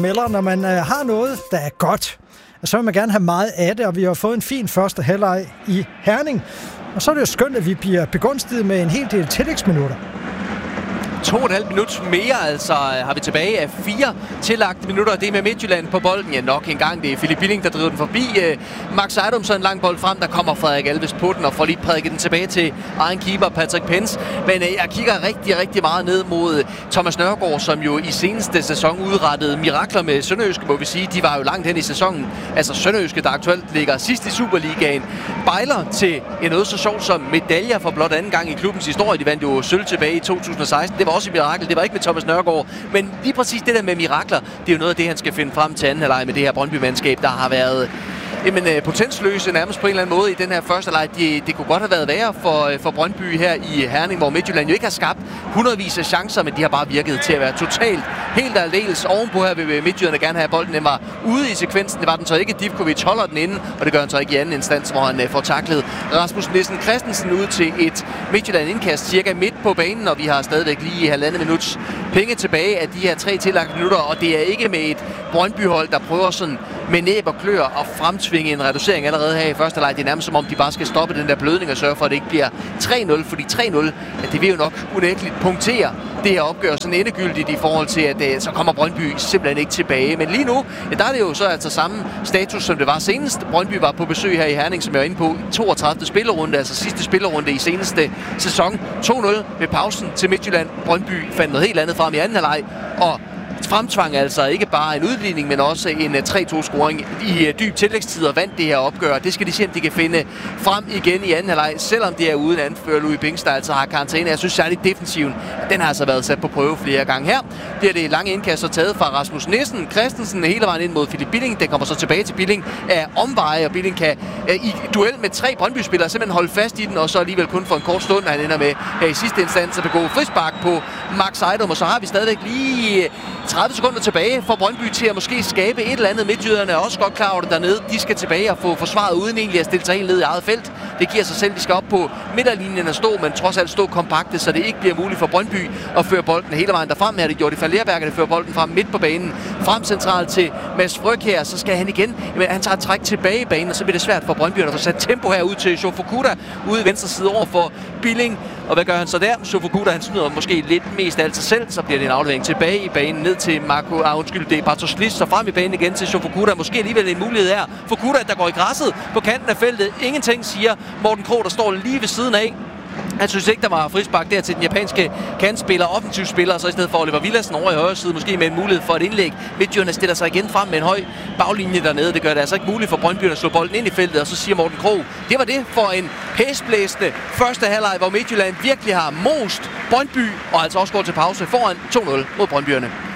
melder, når man har noget, der er godt, så vil man gerne have meget af det, og vi har fået en fin første halvleg i Herning. Og så er det jo skønt, at vi bliver begunstiget med en hel del tillægsminutter. 2,5 minut mere, altså har vi tilbage af 4 tillagte minutter. Det er med Midtjylland på bolden. Ja, nok en gang. Det er Philip Billing, der driver den forbi. Max Ejdom, så en lang bold frem. Der kommer Frederik Alves på den og får lige prædiket den tilbage til egen keeper, Patrick Pence. Men jeg kigger rigtig meget ned mod Thomas Nørgaard, som jo i seneste sæson udrettede mirakler med Sønderjyske, må vi sige. De var jo langt hen i sæsonen. Altså Sønderjyske, der aktuelt ligger sidst i Superligaen, bejler til noget så sjovt som medaljer for blot anden gang i klubbens historie. De vandt jo sølv tilbage i 2016. Det var også et mirakel. Det var ikke med Thomas Nørgaard. Men lige præcis det der med mirakler, det er jo noget af det, han skal finde frem til anden halvleg med det her Brøndby-mandskab, der har været potensløse nærmest på en eller anden måde i den her første leg. Det kunne godt have været værre for Brøndby her i Herning, hvor Midtjylland jo ikke har skabt hundredvis af chancer, men de har bare virket til at være totalt helt aldeles ovenpå her vil Midtjylland gerne have bolden. Den var ude i sekvensen. Det var den så ikke. Divkovic holder den inde, og det gør han så ikke i anden instans, hvor han får taklet Rasmus Nissen Christensen ud til et Midtjylland indkast cirka midt på banen, og vi har stadigvæk lige 1,5 minuts penge tilbage af de her 3 tillagte minutter, og det er ikke med et Brøndby-hold, der prøver sådan med næb og klør og fremtvinge en reducering allerede her i første leg. Det er nærmest som om, de bare skal stoppe den der blødning og sørge for, at det ikke bliver 3-0. Fordi 3-0, det vil jo nok unægteligt punktere det her opgør sådan endegyldigt i forhold til, at så kommer Brøndby simpelthen ikke tilbage. Men lige nu, der er det jo så altså samme status, som det var senest. Brøndby var på besøg her i Herning, som jeg var inde på, 32. spillerunde, altså sidste spillerunde i seneste sæson. 2-0 ved pausen til Midtjylland. Brøndby fandt noget helt andet frem i anden halvleg, og fremtvang altså ikke bare en udligning, men også en 3-2-scoring i dyb tillægstid og vandt det her opgør. Det skal de se, om de kan finde frem igen i anden halvleg, selvom det er uden anfører Louis Bings, der altså har karantæne. Jeg synes særligt defensiven, den har altså været sat på prøve flere gange her. Det er det lange indkast taget fra Rasmus Nissen Christensen hele vejen ind mod Philip Billing. Den kommer så tilbage til Billing af omveje, og Billing kan i duel med 3 Brøndby-spillere simpelthen holde fast i den, og så alligevel kun for en kort stund, han ender med her i sidste instans at begå frispark på Max Ejdom, og så har vi stadigvæk lige 30 sekunder tilbage for Brøndby til at måske skabe et eller andet. Midtjyderne er også godt klar over det dernede. De skal tilbage og få forsvaret uden egentlig at stille sig helt ned i eget felt. Det giver sig selv, de skal op på midterlinjen og stå, men trods alt stå kompakte, så det ikke bliver muligt for Brøndby at føre bolden hele vejen derfrem. Her det gjort i Fallerberg, der fører bolden frem midt på banen. Frem centralt til Mads Fryg her, så skal han igen. Men han tager et træk tilbage i banen, og så bliver det svært for Brøndby at få sat tempo her ud til Shofukuda ude i venstre side over for Billing. Og hvad gør han så der? Shofukuda, han snyder måske lidt mest af alt sig selv, så bliver det en aflevering tilbage i banen ned til det er Bartoszlis, så frem i banen igen til Shofukuda. Måske alligevel en mulighed her. Fukuda, der går i græsset på kanten af feltet. Ingenting, siger Morten Krog, der står lige ved siden af. Han synes ikke, der var frispark der til den japanske kantspiller, offensiv spiller, så i stedet for Oliver Villadsen over i højre side, måske med en mulighed for et indlæg. Midtjylland stiller sig igen frem med en høj baglinje dernede. Det gør det altså ikke muligt for Brøndby at slå bolden ind i feltet, og så siger Morten Krog, det var det for en hæsblæsende første halvleg, hvor Midtjylland virkelig har most Brøndby, og altså også går til pause foran 2-0 mod Brøndbyerne.